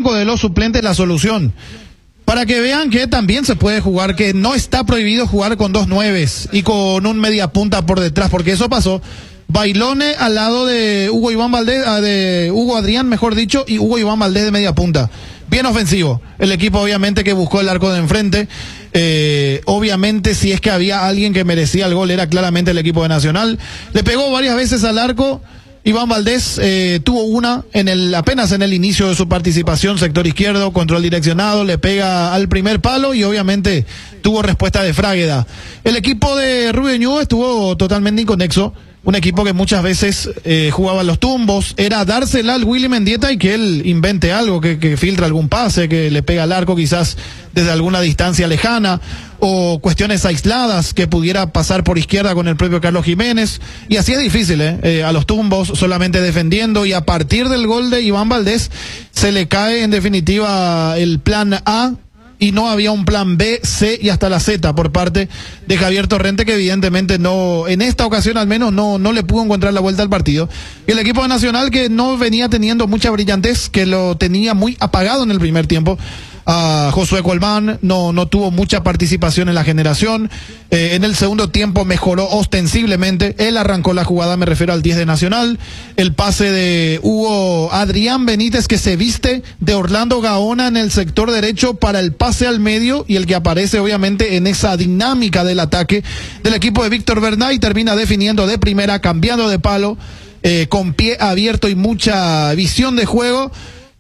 banco de los suplentes la solución. Para que vean que también se puede jugar, que no está prohibido jugar con 2 nueves y con un media punta por detrás, porque eso pasó. Bailone al lado de Hugo Iván Valdés, de Hugo Adrián, mejor dicho, y Hugo Iván Valdés de media punta. Bien ofensivo. El equipo obviamente que buscó el arco de enfrente. Obviamente si es que había alguien que merecía el gol era claramente el equipo de Nacional. Le pegó varias veces al arco. Iván Valdés tuvo una apenas en el inicio de su participación, sector izquierdo, control direccionado, le pega al primer palo y obviamente tuvo respuesta de Frágueda. El equipo de Rubio Ñu estuvo totalmente inconexo. Un equipo que muchas veces jugaba los tumbos, era dársela al Willy Mendieta y que él invente algo, que filtre algún pase, que le pega al arco quizás desde alguna distancia lejana, o cuestiones aisladas que pudiera pasar por izquierda con el propio Carlos Jiménez, y así es difícil, a los tumbos, solamente defendiendo, y a partir del gol de Iván Valdés, se le cae en definitiva el plan A, y no había un plan B, C y hasta la Z por parte de Javier Torrente, que evidentemente no, en esta ocasión al menos no le pudo encontrar la vuelta al partido. Y el equipo de Nacional, que no venía teniendo mucha brillantez, que lo tenía muy apagado en el primer tiempo. A Josué Colmán no tuvo mucha participación en la generación. En el segundo tiempo mejoró ostensiblemente. Él arrancó la jugada, me refiero al 10 de Nacional. El pase de Hugo Adrián Benítez, que se viste de Orlando Gaona en el sector derecho para el pase al medio, y el que aparece obviamente en esa dinámica del ataque del equipo de Víctor Bernay, termina definiendo de primera, cambiando de palo, con pie abierto y mucha visión de juego.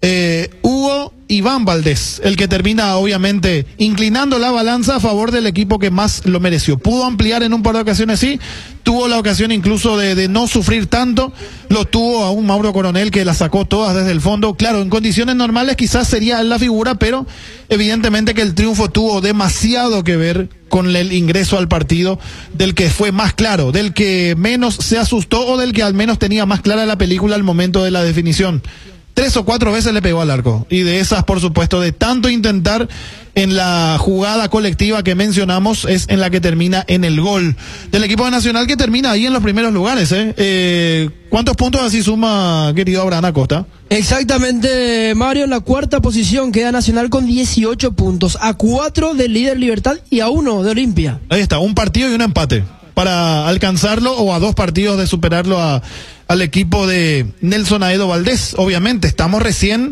Hugo Iván Valdés, el que termina obviamente inclinando la balanza a favor del equipo que más lo mereció. Pudo ampliar en un par de ocasiones, sí, tuvo la ocasión incluso de no sufrir tanto, lo tuvo a un Mauro Coronel que la sacó todas desde el fondo. Claro, en condiciones normales quizás sería la figura, pero evidentemente que el triunfo tuvo demasiado que ver con el ingreso al partido del que fue más claro, del que menos se asustó o del que al menos tenía más clara la película al momento de la definición. 3 o 4 veces le pegó al arco, y de esas, por supuesto, de tanto intentar en la jugada colectiva que mencionamos, es en la que termina en el gol del equipo de Nacional, que termina ahí en los primeros lugares. ¿Cuántos puntos así suma, querido Abraham Acosta? Exactamente, Mario, en la cuarta posición queda Nacional con 18 puntos, a 4 del líder Libertad y a 1 de Olimpia. Ahí está, un partido y un empate para alcanzarlo, o a 2 partidos de superarlo al equipo de Nelson Aedo Valdés. Obviamente estamos recién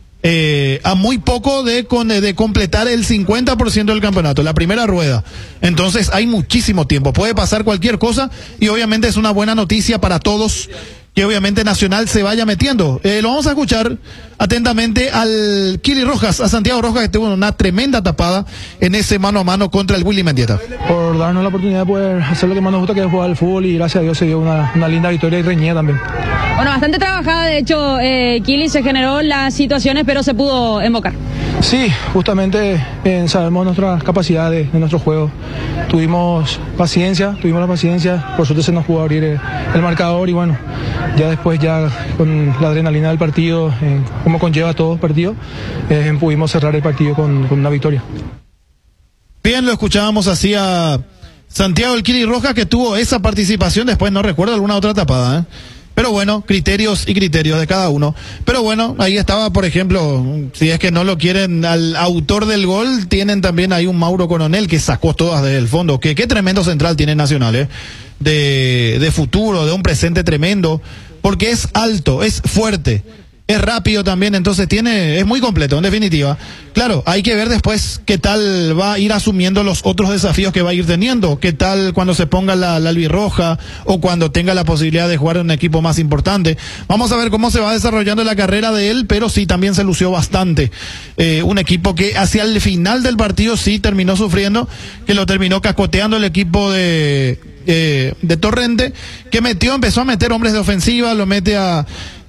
a muy poco de completar el 50% del campeonato, la primera rueda. Entonces hay muchísimo tiempo, puede pasar cualquier cosa, y obviamente es una buena noticia para todos que obviamente Nacional se vaya metiendo. Lo vamos a escuchar atentamente al Kili Rojas, a Santiago Rojas, que tuvo una tremenda tapada en ese mano a mano contra el Willy Mendieta. Por darnos la oportunidad de poder hacer lo que más nos gusta, que es jugar al fútbol, y gracias a Dios se dio una linda victoria y reñida también. Bueno, bastante trabajada, de hecho, Kili, se generó las situaciones, pero se pudo embocar. Sí, justamente sabemos nuestras capacidades de nuestro juego. Tuvimos la paciencia, por suerte se nos pudo abrir el marcador, y bueno, ya después, ya con la adrenalina del partido, como conlleva todo el partido, pudimos cerrar el partido con una victoria. Bien, lo escuchábamos así a Santiago el Kili Rojas, que tuvo esa participación, después no recuerdo alguna otra tapada, Pero bueno, criterios y criterios de cada uno. Pero bueno, ahí estaba, por ejemplo, si es que no lo quieren al autor del gol, tienen también ahí un Mauro Coronel que sacó todas desde el fondo. Qué tremendo central tiene Nacional, de futuro, de un presente tremendo, porque es alto, es fuerte, es rápido también, entonces es muy completo, en definitiva. Claro, hay que ver después qué tal va a ir asumiendo los otros desafíos que va a ir teniendo, qué tal cuando se ponga la albirroja, o cuando tenga la posibilidad de jugar en un equipo más importante. Vamos a ver cómo se va desarrollando la carrera de él, pero sí, también se lució bastante. Un equipo que hacia el final del partido sí terminó sufriendo, que lo terminó cascoteando el equipo de Torrente, que empezó a meter hombres de ofensiva, lo mete a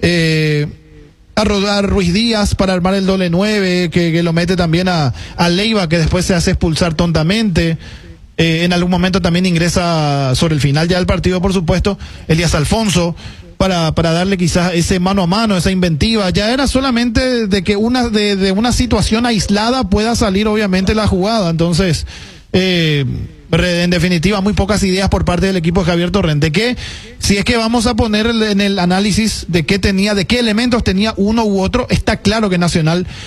rodar Ruiz Díaz para armar el doble 9, que lo mete también a Leiva, que después se hace expulsar tontamente. En algún momento también ingresa sobre el final ya del partido, por supuesto, Elías Alfonso, para darle quizás ese mano a mano, esa inventiva. Ya era solamente de que de una situación aislada pueda salir obviamente la jugada. Entonces, en definitiva, muy pocas ideas por parte del equipo de Javier Torrente, que si es que vamos a poner en el análisis de qué elementos tenía uno u otro, está claro que Nacional